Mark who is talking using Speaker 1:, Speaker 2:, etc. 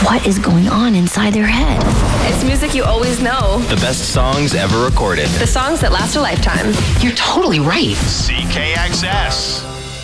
Speaker 1: what is going on inside their head.
Speaker 2: It's music you always know.
Speaker 3: The best songs ever recorded.
Speaker 2: The songs that last a lifetime.
Speaker 1: You're totally right.
Speaker 4: CKXS.